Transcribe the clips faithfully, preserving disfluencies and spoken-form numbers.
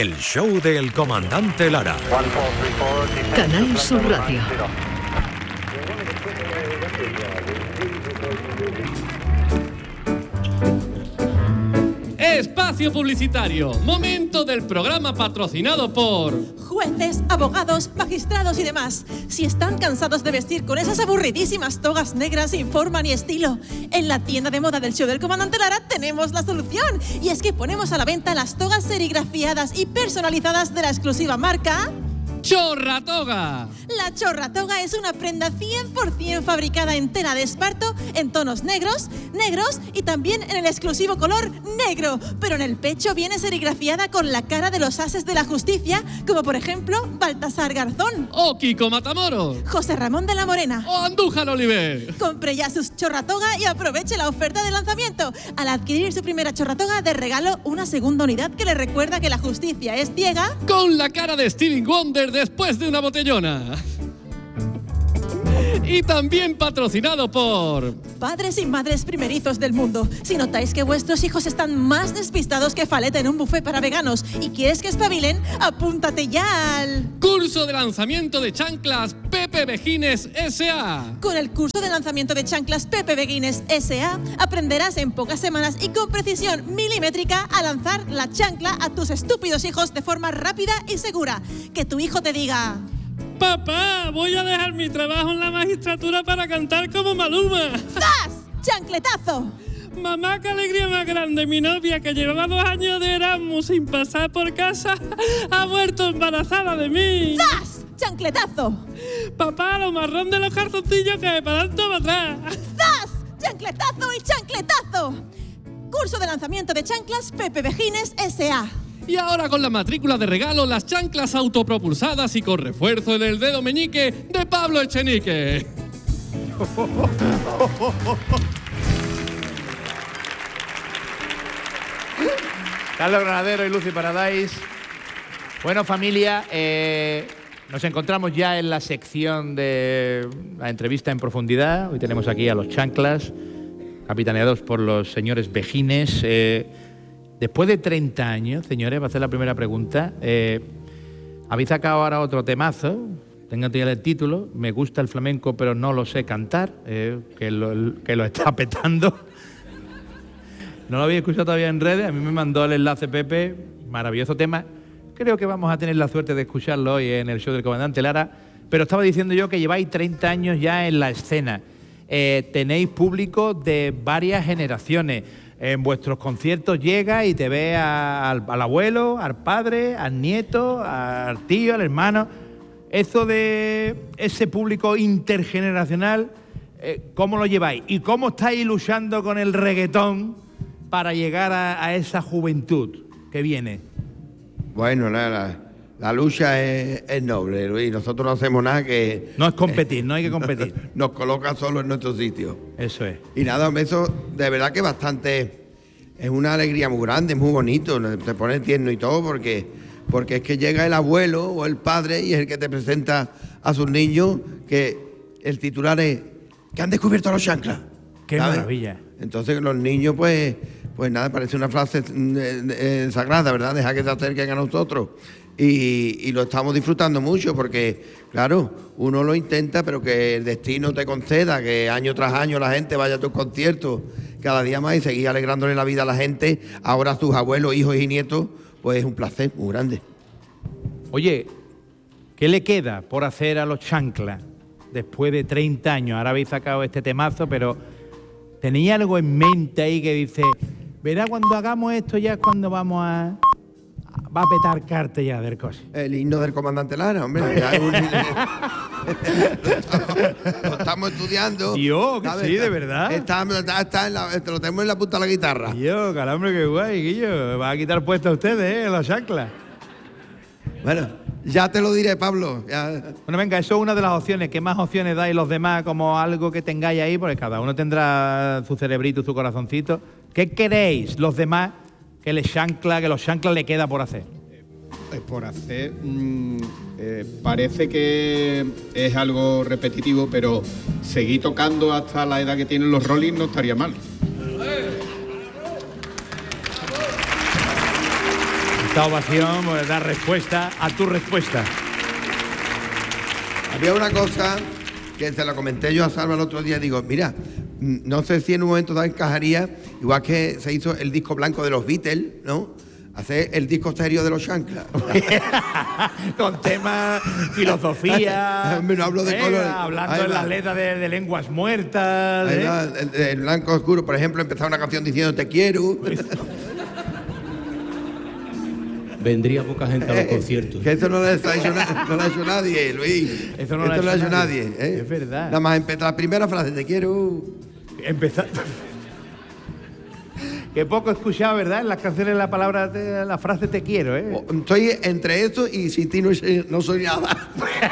el show del comandante Lara. Canal Sur Radio. Espacio publicitario, momento del programa patrocinado por jueces, abogados, magistrados y demás. Si están cansados de vestir con esas aburridísimas togas negras sin forma ni estilo, en la tienda de moda del show del comandante Lara tenemos la solución. Y es que ponemos a la venta las togas serigrafiadas y personalizadas de la exclusiva marca Chorratoga. La Chorratoga es una prenda cien por ciento fabricada en tela de esparto en tonos negros, negros y también en el exclusivo color negro. Pero en el pecho viene serigrafiada con la cara de los ases de la justicia, como por ejemplo Baltasar Garzón, o Kiko Matamoros, José Ramón de la Morena, o Andújar Oliver. Compre ya sus Chorratoga y aproveche la oferta de lanzamiento. Al adquirir su primera Chorratoga, de regalo una segunda unidad que le recuerda que la justicia es ciega, con la cara de Stevie Wonder después de una botellona. Y también patrocinado por padres y madres primerizos del mundo. Si notáis que vuestros hijos están más despistados que faleta en un buffet para veganos y quieres que espabilen, apúntate ya al curso de lanzamiento de chanclas Pepe Begines S A. Con el curso de lanzamiento de chanclas Pepe Begines S A aprenderás en pocas semanas y con precisión milimétrica a lanzar la chancla a tus estúpidos hijos de forma rápida y segura. Que tu hijo te diga: papá, voy a dejar mi trabajo en la magistratura para cantar como Maluma. ¡Zas! ¡Chancletazo! Mamá, qué alegría más grande. Mi novia, que llevaba dos años de Erasmus sin pasar por casa, ha muerto embarazada de mí. ¡Zas! ¡Chancletazo! Papá, lo marrón de los calzoncillos que me paran todo atrás. ¡Zas! ¡Chancletazo y chancletazo! Curso de lanzamiento de chanclas Pepe Begines S A. Y ahora con la matrícula de regalo, las chanclas autopropulsadas y con refuerzo en el dedo meñique de Pablo Echenique. Carlos Granadero y Lucy Paradise. Bueno, familia, eh, nos encontramos ya en la sección de la entrevista en profundidad. Hoy tenemos aquí a los chanclas, capitaneados por los señores Begines. Eh, Después de treinta años, señores, va a ser la primera pregunta. Eh, habéis sacado ahora otro temazo, tengo ya el título, Me gusta el flamenco pero no lo sé cantar, eh, que, lo, que lo está petando. No lo habéis escuchado todavía en redes, a mí me mandó el enlace Pepe, maravilloso tema. Creo que vamos a tener la suerte de escucharlo hoy en el show del comandante Lara, pero estaba diciendo yo que lleváis treinta años ya en la escena. Eh, tenéis público de varias generaciones. En vuestros conciertos llega y te ve a, al, al abuelo, al padre, al nieto, al tío, al hermano. Eso de ese público intergeneracional, eh, ¿cómo lo lleváis? ¿Y cómo estáis luchando con el reggaetón para llegar a, a esa juventud que viene? Bueno, la, la, la lucha es, es noble, Luis. Nosotros no hacemos nada que... No es competir, eh, no hay que competir. Nos coloca solo en nuestro sitio. Eso es. Y nada, eso de verdad que bastante... Es una alegría muy grande, muy bonito. Te pone tierno y todo porque, porque es que llega el abuelo o el padre y es el que te presenta a sus niños, que el titular es que han descubierto a los chanclas. ¡Qué ¿sabes? maravilla! Entonces los niños, pues, pues nada, parece una frase eh, eh, sagrada, ¿verdad? Deja que se acerquen a nosotros. Y, y lo estamos disfrutando mucho porque, claro, uno lo intenta, pero que el destino te conceda que año tras año la gente vaya a tus conciertos cada día más y seguir alegrándole la vida a la gente. Ahora a sus abuelos, hijos y nietos, pues es un placer muy grande. Oye, ¿qué le queda por hacer a los chanclas después de treinta años? Ahora habéis sacado este temazo, pero ¿tenéis algo en mente ahí que dice, verá, cuando hagamos esto ya es cuando vamos a... va a petar cartas ya del coche? El himno del comandante Lara, hombre. Ya es un... lo, estamos, lo estamos estudiando. Yo, que ¿sabes? Sí, de verdad. Está, está, está en la, lo tenemos en la punta de la guitarra. Yo, calambre, qué guay, Guillo. Va a quitar puesto a ustedes, ¿eh? Los chanclas. Bueno, ya te lo diré, Pablo. Ya. Bueno, venga, eso es una de las opciones. ¿Qué más opciones dais los demás como algo que tengáis ahí? Porque cada uno tendrá su cerebrito, su corazoncito. ¿Qué queréis los demás que les chancla, que los chanclas le queda por hacer? Eh, por hacer, mmm, eh, parece que es algo repetitivo, pero seguir tocando hasta la edad que tienen los Rolling no estaría mal. Esta ovación pues, da respuesta a tu respuesta. Había una cosa que se la comenté yo a Salva el otro día. Digo, mira, no sé si en un momento dado encajaría, igual que se hizo el disco blanco de los Beatles, ¿no? Hacer el disco serio de los Chanclas. Con temas, filosofía. No hablo de eh, colores. Hablando Ahí en va. las letras de, de lenguas muertas. Ahí ¿eh? va, el, el blanco oscuro, por ejemplo, empezar una canción diciendo te quiero. Vendría poca gente a los conciertos. Que eso no lo ha hecho, na- no lo ha hecho nadie, Luis. Eso no lo Esto ha ha hecho hecho nadie. nadie. ¿eh? Es verdad. Nada más empezar la primera frase, te quiero. Empezar. Que poco he escuchado, ¿verdad? En las canciones la palabra, te- la frase te quiero, ¿eh? O- Estoy entre esto y sin ti no, soy- no soy nada.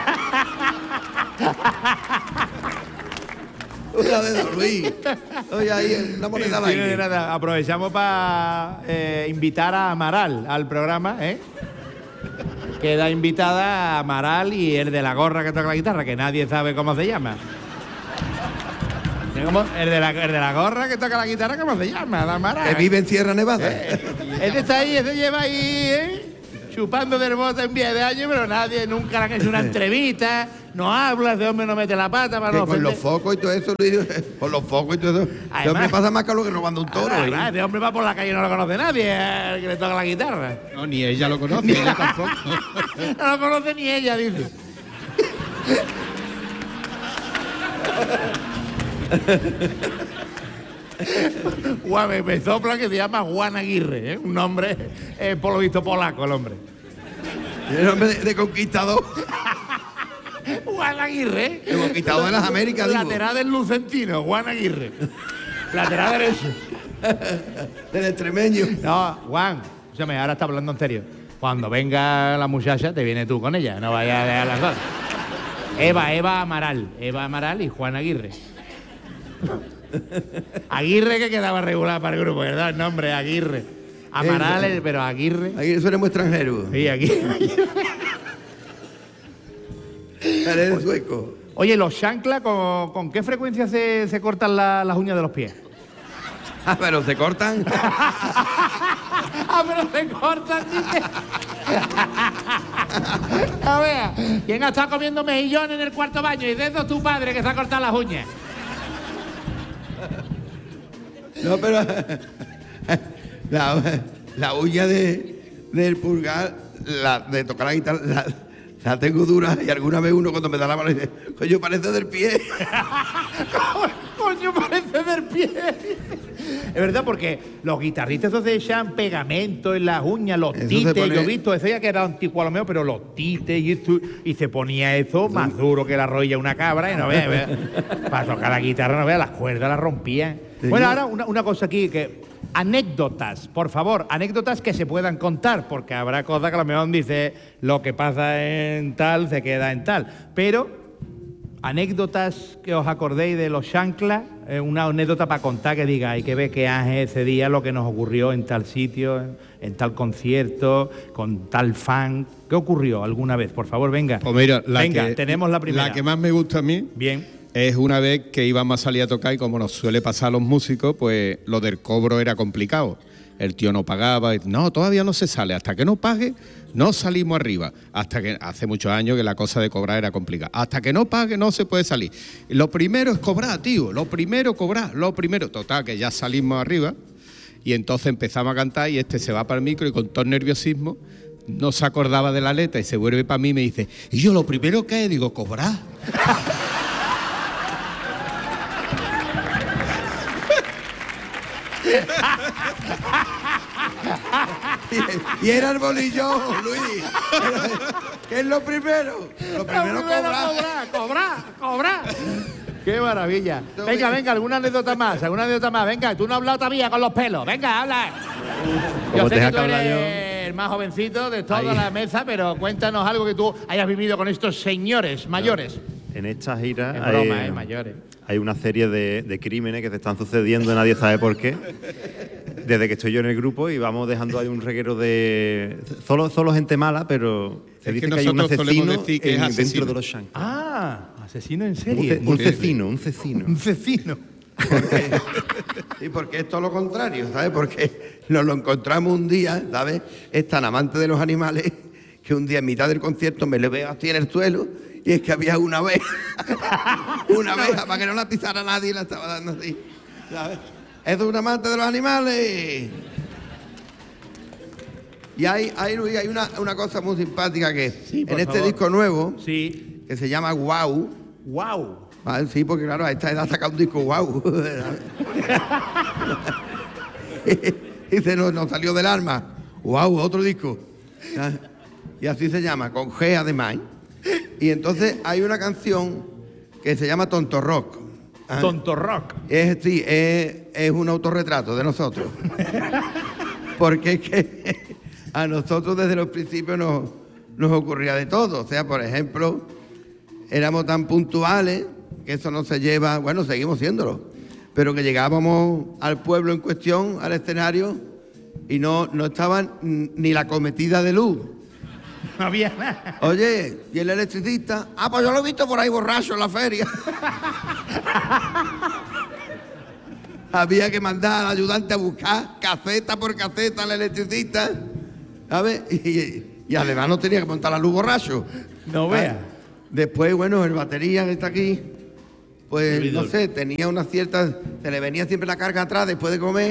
Una de dos, Luis. Oye, ahí una moneda al Sí, aire. nada, aprovechamos para eh, invitar a Amaral al programa, ¿eh? Queda invitada a Amaral y el de la gorra que toca la guitarra, que nadie sabe cómo se llama. ¿Cómo? El, de la, el de la gorra que toca la guitarra, ¿cómo se llama? La Amaral. Que vive en Sierra Nevada. Ese está ahí, ese lleva ahí, ¿eh? Chupando del bote en diez de años, pero nadie nunca le ha hecho una entrevista, no habla, ese hombre no mete la pata para Que no con ofender. los focos y todo eso, Luis, con los focos y todo eso. Ese Además- hombre pasa más calor que robando un toro. Ah, ¿eh? verdad, ese hombre va por la calle y no lo conoce nadie, el que le toca la guitarra. No, ni ella lo conoce, ella tampoco. No lo conoce ni ella, dice. Guau, me, me sopla que se llama Juan Aguirre, ¿eh? Un nombre, eh, por lo visto, polaco el hombre. El hombre de, de conquistador. Juan Aguirre. El conquistador de las Américas, digo. Lateral del Lucentino, Juan Aguirre. Lateral derecho. Del extremeño. No, Juan, escúchame, ahora está hablando en serio. Cuando venga la muchacha, te vienes tú con ella, no vayas a dejar las dos. Eva, Eva Amaral. Eva Amaral y Juan Aguirre. Aguirre que quedaba regular para el grupo, ¿verdad? El nombre, Aguirre. Amaral, Eh, pero Aguirre. Ahí suena muy extranjero. Sí, Aguirre. Eres sueco. Oye, los chanclas, ¿con, con qué frecuencia se, se cortan la- las uñas de los pies? Ah, pero se cortan. ¡Ah, pero se cortan, dice! A ver, ¿quién ha estado comiendo mejillones en el cuarto baño? Y de eso tu padre que se ha cortado las uñas. No, pero la, la uña de, del pulgar, la, de tocar la guitarra, la, la tengo dura y alguna vez uno cuando me da la mano dice, coño, parece del pie. Coño, parece del pie. Es verdad, porque los guitarristas esos se echan pegamento en las uñas, los Eso se tites, pone- yo he visto, eso ya que era antiguo a lo mejor, pero los tites y, eso, y se ponía eso más duro que la rolla de una cabra y no veas, veas, para tocar la guitarra, no veas, las cuerdas las rompían. Sí, Bueno, yo- ahora una, una cosa aquí, que anécdotas, por favor, anécdotas que se puedan contar, porque habrá cosas que a lo mejor dice lo que pasa en tal se queda en tal, pero anécdotas que os acordéis de los chanclas, eh, una anécdota para contar que diga, hay que ver que Ángel ese día lo que nos ocurrió en tal sitio, en, en tal concierto, con tal fan. ¿Qué ocurrió alguna vez? Por favor, venga. Pues mira, la venga, que, tenemos la primera. La que más me gusta a mí Bien. es una vez que íbamos a salir a tocar y como nos suele pasar a los músicos, pues lo del cobro era complicado. El tío no pagaba, y, no, todavía no se sale, hasta que no pague, no salimos arriba. Hasta que hace muchos años que la cosa de cobrar era complicada. Hasta que no pague no se puede salir. Lo primero es cobrar, tío, lo primero cobrar, lo primero. Total, que ya salimos arriba y entonces empezamos a cantar y este se va para el micro y con todo el nerviosismo no se acordaba de la letra y se vuelve para mí y me dice, y yo lo primero que digo, cobrar. Y, y era el bolillo, Luis. ¿Qué es lo primero? Lo primero cobrar. cobrar, cobrar, cobrar. ¡Qué maravilla! Venga, venga, alguna anécdota más, alguna anécdota más. Venga, tú no has hablado todavía con los pelos. Venga, habla. Yo Como sé te que deja tú que hablar eres el más jovencito de toda Ahí. la mesa, pero cuéntanos algo que tú hayas vivido con estos señores mayores. En esta gira Es hay, broma, ¿eh? Mayores. hay una serie de, de crímenes que se están sucediendo, nadie sabe por qué. Desde que estoy yo en el grupo y vamos dejando ahí un reguero de... Solo, solo gente mala, pero se Es dice que que, hay un nosotros solemos asesino decir que es en- asesino. dentro de los Shanks. Ah, asesino en Un, serie. ce- un cecino, un cecino. Un cecino. Y porque es todo lo contrario, ¿sabes? Porque nos lo encontramos un día, ¿sabes? Es tan amante de los animales que un día en mitad del concierto me le veo así en el suelo y es que había una abeja, una abeja para que no la pisara nadie y la estaba dando así, ¿sabes? Es un amante de los animales. Y hay, hay, hay una, una cosa muy simpática que sí, en este favor. disco nuevo, sí. que se llama Wow. Wow. ¿Vale? Sí, porque claro, a esta edad saca un disco Wow. Y se nos, nos salió del alma. Wow, otro disco. Y así se llama, con G además. Y entonces hay una canción que se llama Tonto Rock. ¿Ah? Tonto Rock. Es, sí, es, es un autorretrato de nosotros. Porque es que a nosotros desde los principios nos, nos ocurría de todo. O sea, por ejemplo, éramos tan puntuales que eso no se lleva, bueno, seguimos siéndolo, pero que llegábamos al pueblo en cuestión, al escenario, y no, no estaba ni la cometida de luz. No había nada. Oye, ¿y el electricista? Ah, pues yo lo he visto por ahí borracho en la feria. Había que mandar al ayudante a buscar caseta por caseta al electricista, ¿sabes? Y, y además no tenía que montar la luz borracho. No vea. Después, bueno, el batería que está aquí, pues no sé, tenía una cierta... Se le venía siempre la carga atrás después de comer.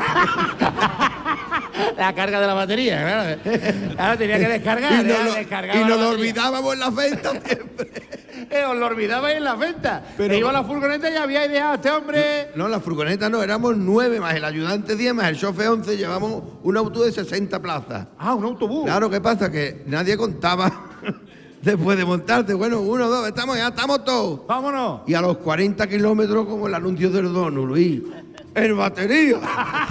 La carga de la batería, claro. Ahora tenía que descargar. Y, no lo, descargar y la nos lo batería. olvidábamos en la venta siempre. Eh, os lo olvidabais en la venta. Pero iba a la furgoneta y habíais dejado a este hombre... No, la furgoneta no, éramos nueve, más el ayudante diez, más el chofer once, llevamos un autobús de sesenta plazas. Ah, un autobús. Claro, ¿qué pasa? Que nadie contaba después de montarte. Bueno, uno, dos, estamos, ya estamos todos. Vámonos. Y a los cuarenta kilómetros, como el anuncio del dono, Luis, el batería.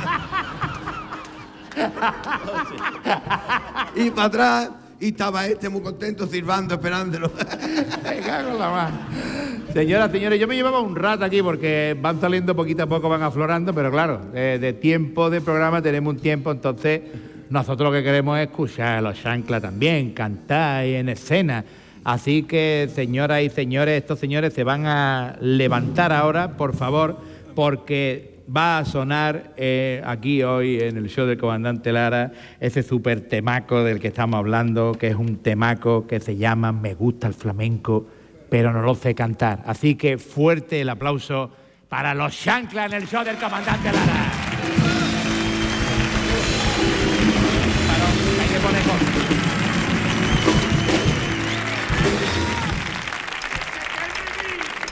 Y para atrás, y estaba este muy contento, silbando, esperándolo. Me cago en la mano. Señoras, señores, yo me llevaba un rato aquí porque van saliendo poquito a poco, van aflorando, pero claro, de, de tiempo de programa tenemos un tiempo, entonces nosotros lo que queremos es escuchar a los chanclas también, cantar y en escena. Así que, señoras y señores, estos señores se van a levantar ahora, por favor, porque va a sonar eh, aquí hoy en el show del Comandante Lara ese súper temaco del que estamos hablando, que es un temaco que se llama Me gusta el flamenco, pero no lo sé cantar. Así que fuerte el aplauso para los chanclas en el show del Comandante Lara. Hay que poner cosas.